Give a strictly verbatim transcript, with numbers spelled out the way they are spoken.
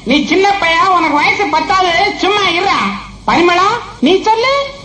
நீ சின்ன பையன், உனக்கு வயசு பத்தாவது, சும்மா இருறா. பரிமளம், நீ சொல்லு.